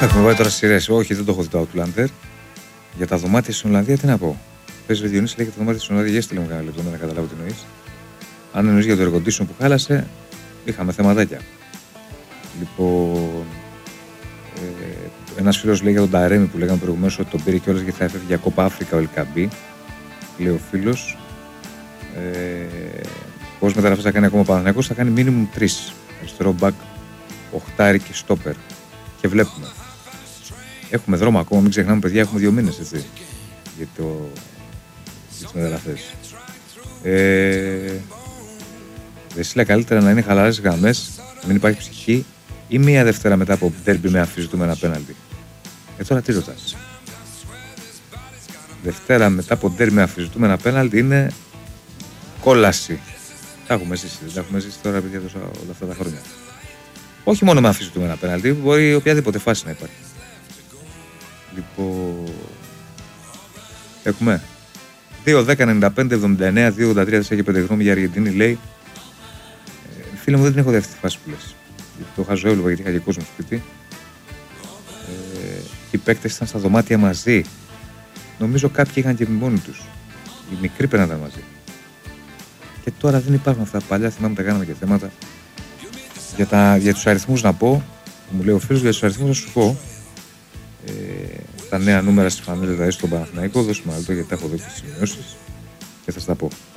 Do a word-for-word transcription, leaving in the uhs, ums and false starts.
Έχουμε πάει τώρα σειρές. Όχι, δεν το έχω δει το Outlander. Για τα δωμάτια στην Ολλανδία, τι να πω. Παίζει ο Διονύσης, λέει για τα δωμάτια στην Ολλανδία. Για στείλε μου κανένα λεπτό να καταλάβω τι εννοείς. Αν εννοείς για το air condition που χάλασε, είχαμε θεματάκια. Λοιπόν. Ε, ένας φίλος λέει για τον Ταρέμι που λέγαμε προηγουμένως ότι τον πήρε κιόλας γιατί θα έφευγε για Κόπα Αφρικα ο Ελκαμπή. Λέει ο φίλος. Ε, Πώς μεταγραφές θα κάνει ακόμα ο Παναθηναϊκός, θα κάνει minimum τρεις. Αριστερό μπακ, οχτάρι και στόπερ. Και βλέπουμε. Έχουμε δρόμο ακόμα, μην ξεχνάμε παιδιά, έχουμε δύο μήνες έτσι. Για, το... για τις μεταγραφές. Ε... Δεσίλα, καλύτερα να είναι χαλαρές γραμμές, να μην υπάρχει ψυχή, ή μία Δευτέρα μετά από ντέρμπι με αμφισβητούμενα πέναλτι. Ε, τώρα τι ρωτάς. Δευτέρα μετά από ντέρμπι με αμφισβητούμενα πέναλτι είναι κόλαση. Τα έχουμε ζήσει, δεν τα έχουμε ζήσει τώρα παιδιά τόσα, όλα αυτά τα χρόνια. Όχι μόνο με αμφισβητούμενα πέναλτι, μπορεί οποιαδήποτε φάση να υπάρχει. Λοιπόν. Έχουμε δύο δέκα ενενήντα πέντε εβδομήντα εννέα δύο ογδόντα τρία τέσσερα και πέντε γνώμη για Αργεντινή, λέει. Ε, φίλε μου, δεν την έχω δει αυτή τη φάση που λες. Το είχα ζωέβλεπα γιατί είχα και κόσμο σπίτι. Ε, οι παίκτες ήταν στα δωμάτια μαζί. Νομίζω κάποιοι είχαν και μόνοι τους. Οι μικροί πέρανταν μαζί. Και τώρα δεν υπάρχουν αυτά. Παλιά θυμάμαι τα κάναμε και θέματα. Για, τα, για τους αριθμούς να πω, που μου λέει ο φίλος, για τους αριθμούς να σου πω. Ε, τα νέα νούμερα στις φανέλες δηλαδή στον Παναθηναϊκό, δώσουμε άλλο γιατί τα έχω δει στις σημειώσεις και θα σας τα πω.